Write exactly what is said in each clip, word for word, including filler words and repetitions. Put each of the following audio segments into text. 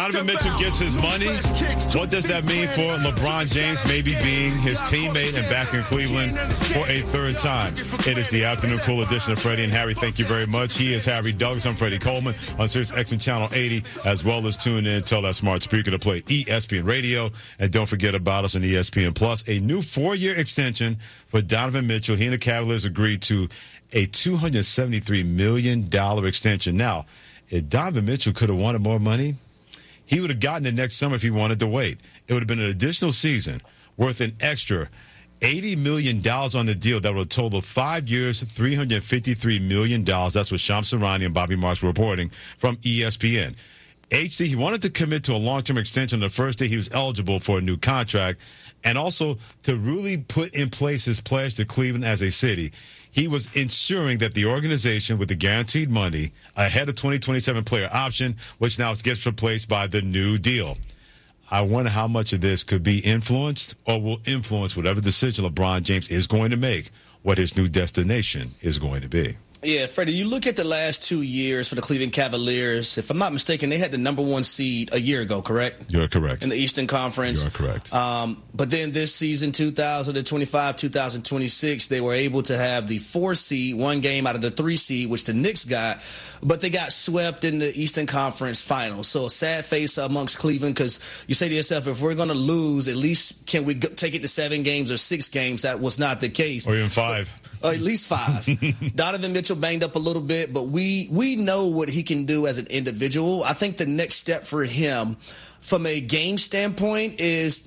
Donovan Mitchell gets his money, what does that mean for LeBron James maybe being his teammate and back in Cleveland for a third time? It is the afternoon cool edition of Freddie and Harry. Thank you very much. He is Harry Douglas. I'm Freddie Coleman on Sirius X M Channel eighty, as well as tune in, tell that smart speaker to play E S P N Radio. And don't forget about us on E S P N Plus, a new four-year extension for Donovan Mitchell. He and the Cavaliers agreed to a two hundred seventy-three million dollars extension. Now, if Donovan Mitchell could have wanted more money, he would have gotten it next summer if he wanted to wait. It would have been an additional season worth an extra eighty million dollars on the deal that would total five years, three hundred fifty-three million dollars. That's what Shams Charania and Bobby Marks were reporting from E S P N. H D, he wanted to commit to a long-term extension the first day he was eligible for a new contract, and also to really put in place his pledge to Cleveland as a city. He was ensuring that the organization with the guaranteed money ahead of twenty twenty-seven player option, which now gets replaced by the new deal. I wonder how much of this could be influenced or will influence whatever decision LeBron James is going to make, what his new destination is going to be. Yeah, Freddie, you look at the last two years for the Cleveland Cavaliers. If I'm not mistaken, they had the number one seed a year ago, correct? You're correct. In the Eastern Conference. You're correct. Um, but then this season, two thousand twenty-five, two thousand twenty-six, they were able to have the four seed, one game out of the three seed, which the Knicks got, but they got swept in the Eastern Conference Finals. So a sad face amongst Cleveland, because you say to yourself, if we're going to lose, at least can we go, take it to seven games or six games? That was not the case. Or even five. Or at least five. Donovan Mitchell banged up a little bit, but we we know what he can do as an individual. I think the next step for him from a game standpoint is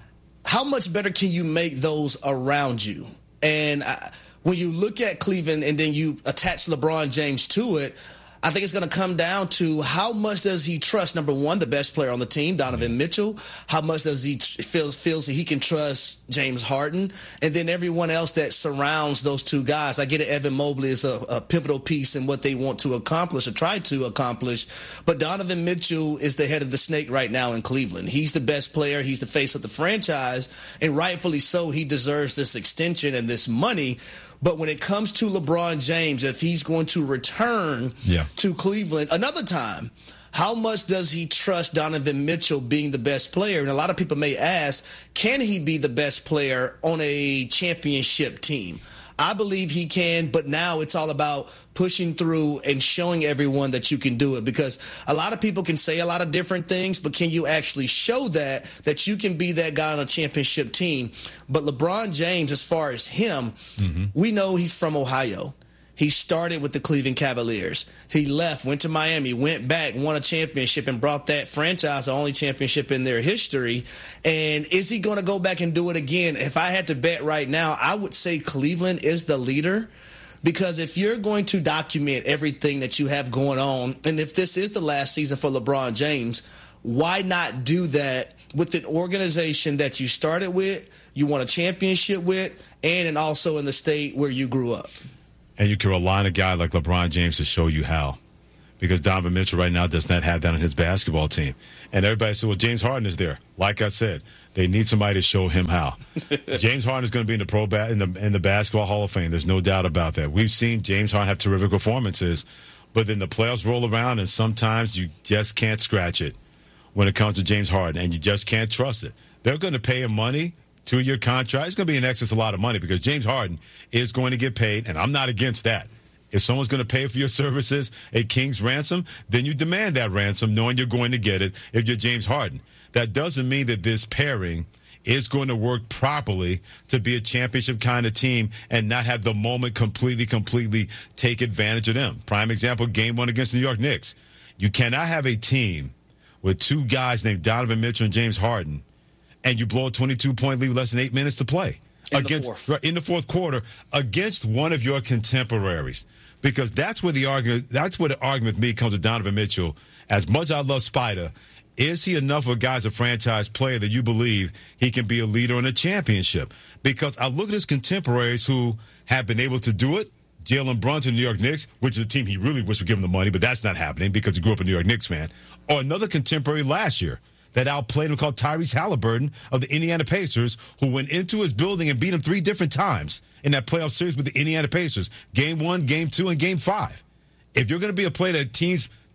how much better can you make those around you? And I, when you look at Cleveland and then you attach LeBron James to it, I think it's going to come down to how much does he trust, number one, the best player on the team, Donovan Mitchell. How much does he feel feels that he can trust James Harden, and then everyone else that surrounds those two guys. I get it, Evan Mobley is a, a pivotal piece in what they want to accomplish or try to accomplish, but Donovan Mitchell is the head of the snake right now in Cleveland. He's the best player. He's the face of the franchise, and rightfully so, he deserves this extension and this money. But when it comes to LeBron James, if he's going to return yeah. to Cleveland another time, how much does he trust Donovan Mitchell being the best player? And a lot of people may ask, can he be the best player on a championship team? I believe he can, but now it's all about pushing through and showing everyone that you can do it, because a lot of people can say a lot of different things, but can you actually show that, that you can be that guy on a championship team? But LeBron James, as far as him, mm-hmm. we know he's from Ohio. He started with the Cleveland Cavaliers. He left, went to Miami, went back, won a championship, and brought that franchise the only championship in their history. And is he going to go back and do it again? If I had to bet right now, I would say Cleveland is the leader. Because if you're going to document everything that you have going on, and if this is the last season for LeBron James, why not do that with an organization that you started with, you won a championship with, and, and also in the state where you grew up? And you can rely on a guy like LeBron James to show you how. Because Donovan Mitchell right now does not have that on his basketball team. And everybody said, well, James Harden is there. Like I said, they need somebody to show him how. James Harden is going to be in the pro ba- in the in the Basketball Hall of Fame. There's no doubt about that. We've seen James Harden have terrific performances, but then the playoffs roll around, and sometimes you just can't scratch it when it comes to James Harden, and you just can't trust it. They're going to pay him money. Two-year contract. It's going to be in excess of a lot of money because James Harden is going to get paid, and I'm not against that. If someone's going to pay for your services a king's ransom, then you demand that ransom knowing you're going to get it if you're James Harden. That doesn't mean that this pairing is going to work properly to be a championship kind of team and not have the moment completely, completely take advantage of them. Prime example, game one against the New York Knicks. You cannot have a team with two guys named Donovan Mitchell and James Harden and you blow a twenty-two point lead with less than eight minutes to play. In against, the fourth. Right, in the fourth quarter against one of your contemporaries. Because that's where the argument, that's where the argument with me comes to Donovan Mitchell. As much as I love Spider, is he enough of a guy as a franchise player that you believe he can be a leader in a championship? Because I look at his contemporaries who have been able to do it. Jalen Brunson, New York Knicks, which is a team he really wish would give him the money, but that's not happening because he grew up a New York Knicks fan. Or another contemporary last year that outplayed him called Tyrese Halliburton of the Indiana Pacers, who went into his building and beat him three different times in that playoff series with the Indiana Pacers. Game one, game two, and game five. If you're going to be a player that teams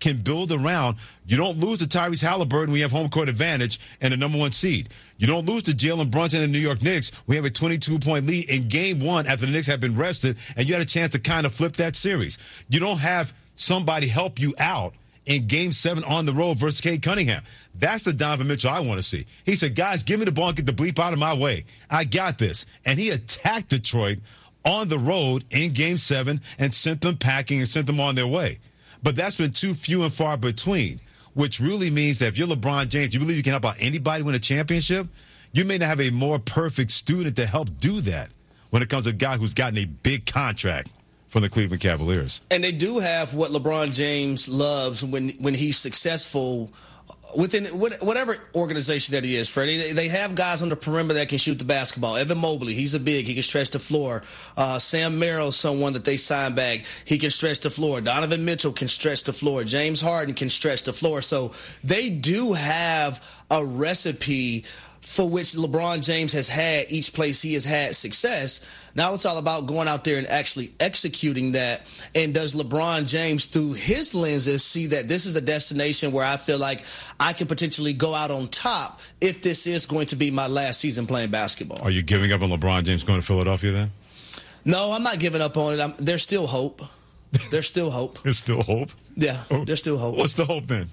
can build around. You don't lose to Tyrese Halliburton. We have home court advantage and the number one seed. You don't lose to Jalen Brunson and the New York Knicks. We have a twenty-two point lead in game one after the Knicks have been rested, and you had a chance to kind of flip that series. You don't have somebody help you out in game seven on the road versus Cade Cunningham. That's the Donovan Mitchell I want to see. He said, guys, give me the ball and get the bleep out of my way. I got this. And he attacked Detroit on the road in game seven and sent them packing and sent them on their way. But that's been too few and far between, which really means that if you're LeBron James, you believe you can help out anybody win a championship, you may not have a more perfect student to help do that when it comes to a guy who's gotten a big contract from the Cleveland Cavaliers. And they do have what LeBron James loves when when he's successful within whatever organization that he is, Freddie. They have guys on the perimeter that can shoot the basketball. Evan Mobley, he's a big. He can stretch the floor. Uh, Sam Merrill's someone that they signed back. He can stretch the floor. Donovan Mitchell can stretch the floor. James Harden can stretch the floor. So they do have a recipe for which LeBron James has had each place he has had success. Now it's all about going out there and actually executing that. And does LeBron James, through his lenses, see that this is a destination where I feel like I can potentially go out on top if this is going to be my last season playing basketball? Are you giving up on LeBron James going to Philadelphia then? No, I'm not giving up on it. I'm, there's still hope. There's still hope. There's still hope? Yeah, oh, there's still hope. What's the hope then?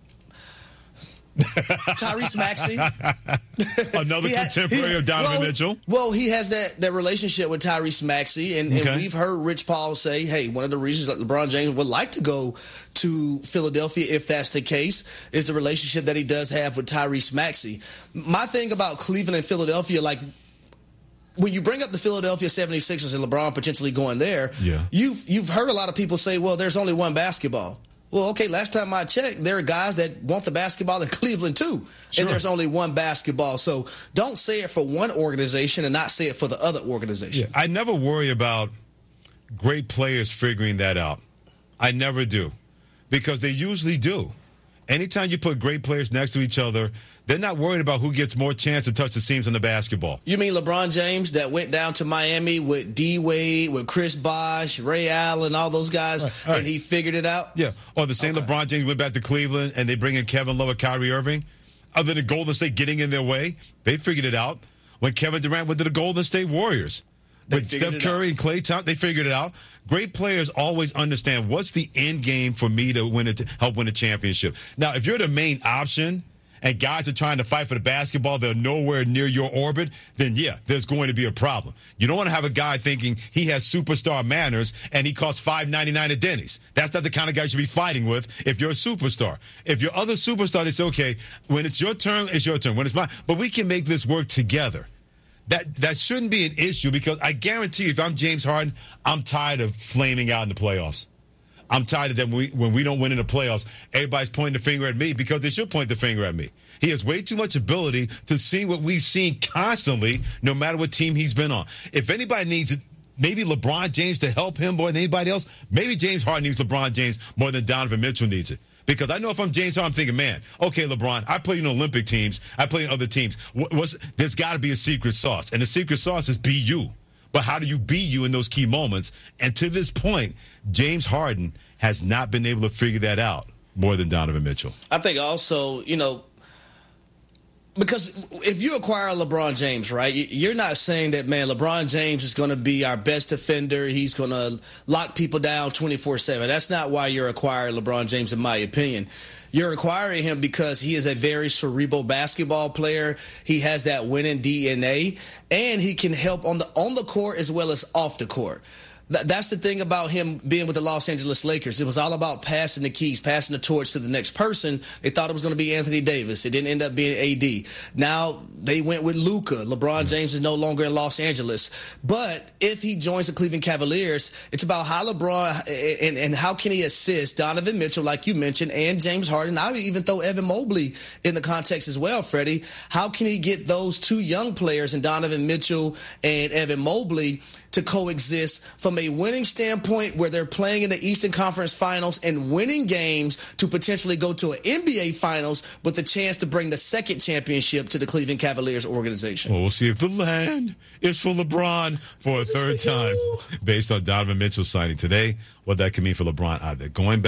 Tyrese Maxey. Another had, contemporary of Donovan well, Mitchell. Well, he has that, that relationship with Tyrese Maxey, and, okay. and we've heard Rich Paul say, hey, one of the reasons that LeBron James would like to go to Philadelphia, if that's the case, is the relationship that he does have with Tyrese Maxey. My thing about Cleveland and Philadelphia, like, when you bring up the Philadelphia seventy-sixers and LeBron potentially going there, yeah. you've you've heard a lot of people say, well, there's only one basketball. Well, okay, last time I checked, there are guys that want the basketball in Cleveland too, sure. And there's only one basketball. So don't say it for one organization and not say it for the other organization. Yeah, I never worry about great players figuring that out. I never do, because they usually do. Anytime you put great players next to each other, they're not worried about who gets more chance to touch the seams on the basketball. You mean LeBron James that went down to Miami with D-Wade, with Chris Bosh, Ray Allen, all those guys, right, right. and he figured it out? Yeah. Or the same okay. LeBron James went back to Cleveland and they bring in Kevin Love or Kyrie Irving. Other than Golden State getting in their way, they figured it out. When Kevin Durant went to the Golden State Warriors. They With Steph Curry and Klay Thompson, they figured it out. Great players always understand what's the end game for me to win it, to help win a championship. Now, if you're the main option and guys are trying to fight for the basketball, they're nowhere near your orbit, then, yeah, there's going to be a problem. You don't want to have a guy thinking he has superstar manners and he costs five ninety-nine at Denny's. That's not the kind of guy you should be fighting with if you're a superstar. If you're other superstar, it's okay. When it's your turn, it's your turn. When it's mine. But we can make this work together. That that shouldn't be an issue, because I guarantee you, if I'm James Harden, I'm tired of flaming out in the playoffs. I'm tired of that when we, when we don't win in the playoffs, everybody's pointing the finger at me, because they should point the finger at me. He has way too much ability to see what we've seen constantly, no matter what team he's been on. If anybody needs it, maybe LeBron James to help him more than anybody else, maybe James Harden needs LeBron James more than Donovan Mitchell needs it. Because I know if I'm James Harden, I'm thinking, man, okay, LeBron, I play in Olympic teams. I play in other teams. What's, there's got to be a secret sauce. And the secret sauce is be you. But how do you be you in those key moments? And to this point, James Harden has not been able to figure that out more than Donovan Mitchell. I think also, you know, because if you acquire LeBron James, right, you're not saying that, man, LeBron James is going to be our best defender. He's going to lock people down twenty-four seven. That's not why you're acquiring LeBron James, in my opinion. You're acquiring him because he is a very cerebral basketball player. He has that winning D N A, and he can help on the on the court as well as off the court. That's the thing about him being with the Los Angeles Lakers. It was all about passing the keys, passing the torch to the next person. They thought it was going to be Anthony Davis. It didn't end up being A D. Now they went with Luka. LeBron James is no longer in Los Angeles. But if he joins the Cleveland Cavaliers, it's about how LeBron and, and how can he assist Donovan Mitchell, like you mentioned, and James Harden. I would even throw Evan Mobley in the context as well, Freddie. How can he get those two young players, and Donovan Mitchell and Evan Mobley, to coexist from a winning standpoint where they're playing in the Eastern Conference Finals and winning games to potentially go to an N B A Finals with the chance to bring the second championship to the Cleveland Cavaliers organization? Well, we'll see if the land is for LeBron for a third time based on Donovan Mitchell signing today. What that can mean for LeBron, either going back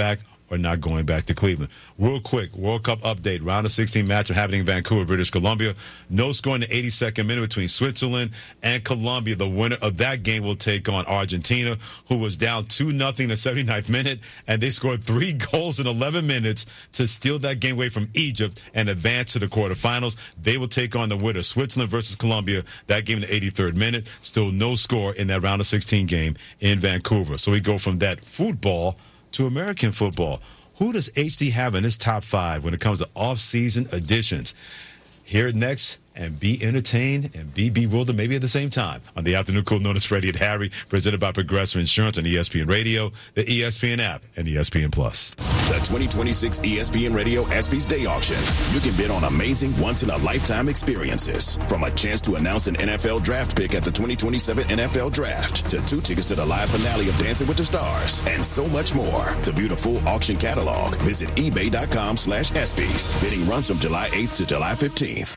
are not going back to Cleveland. Real quick, World Cup update. Round of sixteen matchup happening in Vancouver, British Columbia. No score in the eighty-second minute between Switzerland and Colombia. The winner of that game will take on Argentina, who was down two nothing in the seventy-ninth minute, and they scored three goals in eleven minutes to steal that game away from Egypt and advance to the quarterfinals. They will take on the winner, Switzerland versus Colombia. That game in the eighty-third minute. Still no score in that round of sixteen game in Vancouver. So we go from that football to American football. Who does H D have in his top five when it comes to off-season additions? Hear it next and be entertained and be bewildered maybe at the same time on the Afternoon Cool known as Freddie and Harry, presented by Progressive Insurance on E S P N Radio, the E S P N app, and E S P N Plus. The twenty twenty-six E S P N Radio ESPYs Day Auction. You can bid on amazing once-in-a-lifetime experiences. From a chance to announce an N F L draft pick at the twenty twenty-seven N F L Draft, to two tickets to the live finale of Dancing with the Stars, and so much more. To view the full auction catalog, visit ebay.com slash ESPYs. Bidding runs from July eighth to July fifteenth.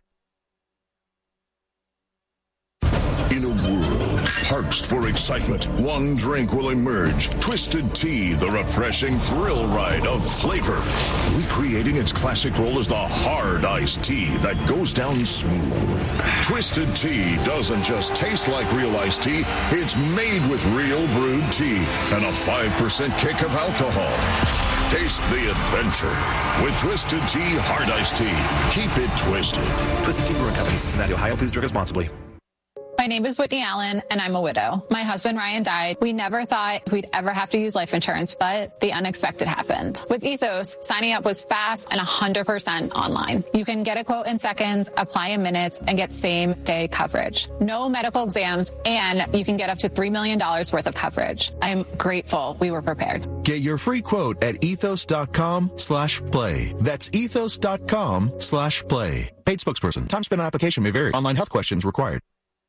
In a world parched for excitement, one drink will emerge. Twisted Tea, the refreshing thrill ride of flavor. Recreating its classic role as the hard iced tea that goes down smooth. Twisted Tea doesn't just taste like real iced tea, it's made with real brewed tea and a five percent kick of alcohol. Taste the adventure with Twisted Tea Hard Iced Tea. Keep it twisted. Twisted Tea Brewing Company, Cincinnati, Ohio. Please drink responsibly. My name is Whitney Allen, and I'm a widow. My husband, Ryan, died. We never thought we'd ever have to use life insurance, but the unexpected happened. With Ethos, signing up was fast and one hundred percent online. You can get a quote in seconds, apply in minutes, and get same-day coverage. No medical exams, and you can get up to three million dollars worth of coverage. I'm grateful we were prepared. Get your free quote at ethos.com slash play. That's ethos.com slash play. Paid spokesperson. Time spent on application may vary. Online health questions required.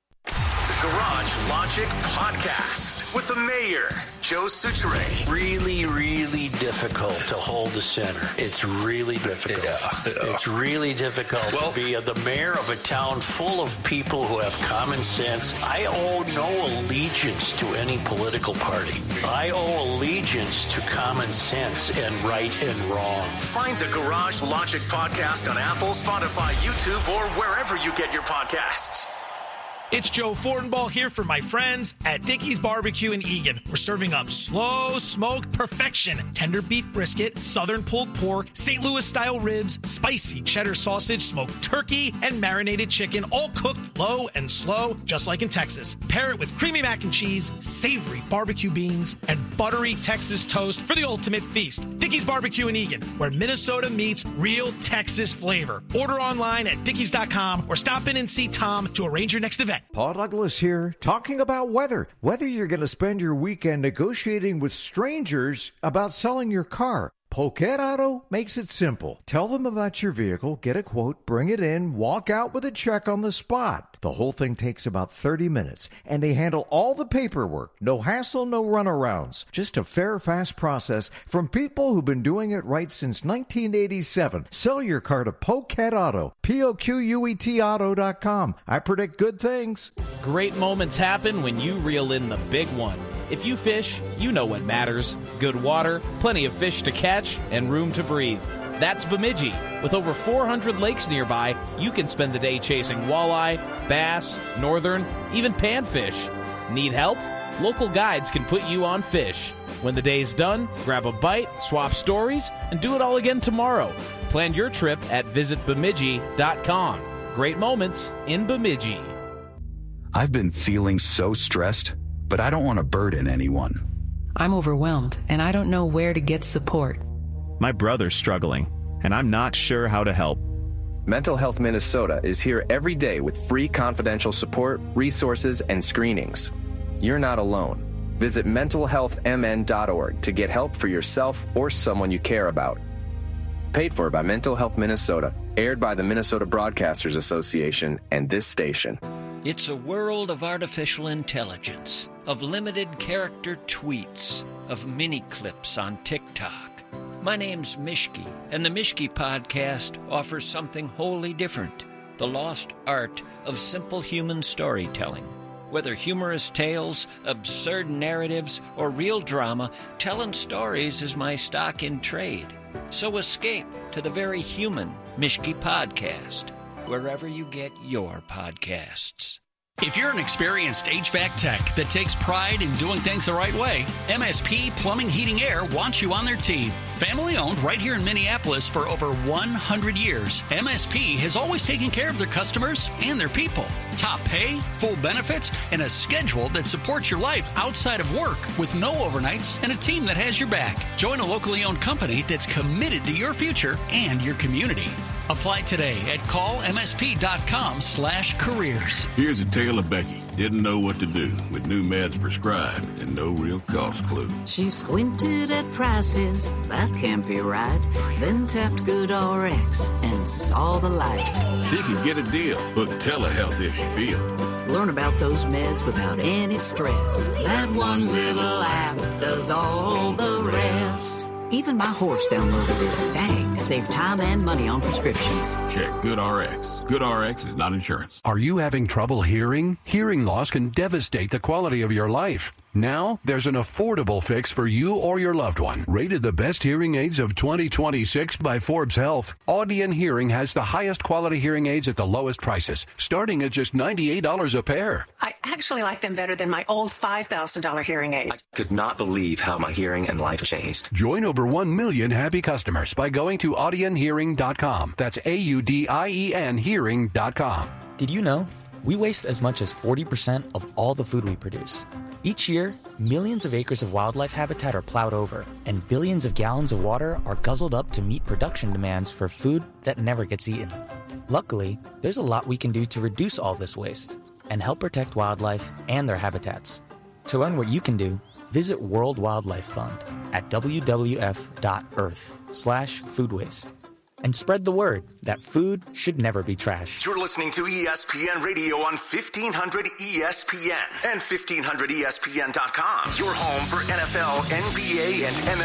Garage Logic Podcast with the mayor, Joe Soucheray. Really, really difficult to hold the center. It's really difficult. Yeah, yeah. It's really difficult well, to be the mayor of a town full of people who have common sense. I owe no allegiance to any political party. I owe allegiance to common sense and right and wrong. Find the Garage Logic Podcast on Apple, Spotify, YouTube, or wherever you get your podcasts. It's Joe Fortenbaugh here for my friends at Dickey's Barbecue in Eagan. We're serving up slow smoked perfection, tender beef brisket, southern pulled pork, Saint Louis style ribs, spicy cheddar sausage, smoked turkey, and marinated chicken, all cooked low and slow, just like in Texas. Pair it with creamy mac and cheese, savory barbecue beans, and buttery Texas toast for the ultimate feast. Dickey's Barbecue in Eagan, where Minnesota meets real Texas flavor. Order online at dickeys dot com or stop in and see Tom to arrange your next event. Paul Douglas here, talking about weather. Whether you're going to spend your weekend negotiating with strangers about selling your car, Poquet Auto makes it simple. Tell them about your vehicle, get a quote, bring it in, walk out with a check on the spot. The whole thing takes about thirty minutes, and they handle all the paperwork. No hassle, no runarounds. Just a fair, fast process from people who've been doing it right since nineteen eighty-seven. Sell your car to Poquet Auto, P O Q U E T auto dot com. I predict good things. Great moments happen when you reel in the big one. If you fish, you know what matters. Good water, plenty of fish to catch, and room to breathe. That's Bemidji. With over four hundred lakes nearby, you can spend the day chasing walleye, bass, northern, even panfish. Need help? Local guides can put you on fish. When the day's done, grab a bite, swap stories, and do it all again tomorrow. Plan your trip at visit bemidji dot com. Great moments in Bemidji. I've been feeling so stressed, but I don't want to burden anyone. I'm overwhelmed, and I don't know where to get support. My brother's struggling, and I'm not sure how to help. Mental Health Minnesota is here every day with free confidential support, resources, and screenings. You're not alone. Visit mental health m n dot org to get help for yourself or someone you care about. Paid for by Mental Health Minnesota, aired by the Minnesota Broadcasters Association and this station. It's a world of artificial intelligence, of limited character tweets, of mini clips on TikTok. My name's Mishki, and the Mishki Podcast offers something wholly different, the lost art of simple human storytelling. Whether humorous tales, absurd narratives, or real drama, telling stories is my stock in trade. So escape to the very human Mishke Podcast, wherever you get your podcasts. If you're an experienced H V A C tech that takes pride in doing things the right way, M S P Plumbing, Heating, Air wants you on their team. Family owned right here in Minneapolis for over one hundred years, M S P has always taken care of their customers and their people. Top pay, full benefits, and a schedule that supports your life outside of work with no overnights and a team that has your back. Join a locally owned company that's committed to your future and your community. Apply today at callmsp.com slash careers. Here's a tale of Becky. Didn't know what to do with new meds prescribed and no real cost clue. She squinted at prices, that can't be right. Then tapped GoodRx and saw the light. She could get a deal. Book telehealth if she feels. Learn about those meds without any stress. That one little app does all the rest. Even my horse downloaded it. Dang, save time and money on prescriptions. Check GoodRx. GoodRx is not insurance. Are you having trouble hearing? Hearing loss can devastate the quality of your life. Now, there's an affordable fix for you or your loved one. Rated the best hearing aids of twenty twenty-six by Forbes Health, Audion Hearing has the highest quality hearing aids at the lowest prices, starting at just ninety-eight dollars a pair. I actually like them better than my old five thousand dollars hearing aid. I could not believe how my hearing and life changed. Join over one million happy customers by going to audion hearing dot com. That's A U D I E N hearing dot com. Did you know we waste as much as forty percent of all the food we produce? Each year, millions of acres of wildlife habitat are plowed over, and billions of gallons of water are guzzled up to meet production demands for food that never gets eaten. Luckily, there's a lot we can do to reduce all this waste and help protect wildlife and their habitats. To learn what you can do, visit World Wildlife Fund at w w f dot earth slash food waste. And spread the word that food should never be trashed. You're listening to E S P N Radio on fifteen hundred E S P N and fifteen hundred E S P N dot com. Your home for N F L, N B A, and M L B.